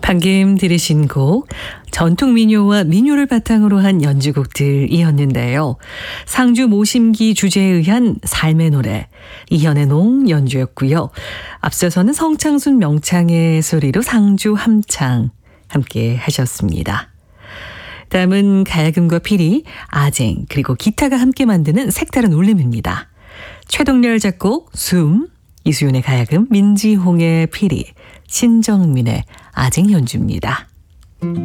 방금 들으신 곡 전통 민요와 민요를 바탕으로 한 연주곡들이었는데요. 상주 모심기 주제에 의한 삶의 노래 이현의 농 연주였고요. 앞서서는 성창순 명창의 소리로 상주 함창 함께 하셨습니다. 다음은 가야금과 피리, 아쟁 그리고 기타가 함께 만드는 색다른 울림입니다. 최동렬 작곡 숨, 이수윤의 가야금, 민지홍의 피리, 신정민의 아쟁 연주입니다.